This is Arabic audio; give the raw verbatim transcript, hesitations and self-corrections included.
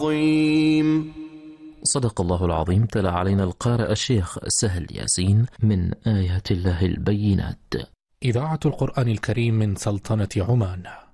عظيم. صدق الله العظيم. تلا علينا القارئ الشيخ سهل ياسين من آيات الله البينات. إذاعة القرآن الكريم من سلطنة عمان.